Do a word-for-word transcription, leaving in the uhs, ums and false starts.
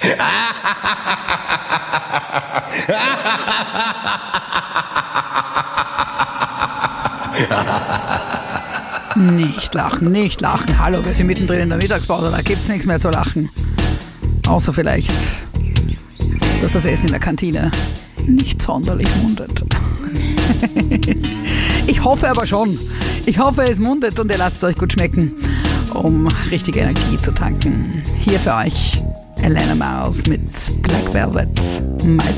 Nicht lachen, nicht lachen. Hallo, wir sind mittendrin in der Mittagspause, da gibt's nichts mehr zu lachen. Außer vielleicht, dass das Essen in der Kantine nicht sonderlich mundet. Ich hoffe aber schon. Ich hoffe, es mundet und ihr lasst es euch gut schmecken, um richtige Energie zu tanken. Hier für euch Elena Miles mit Black Velvet, My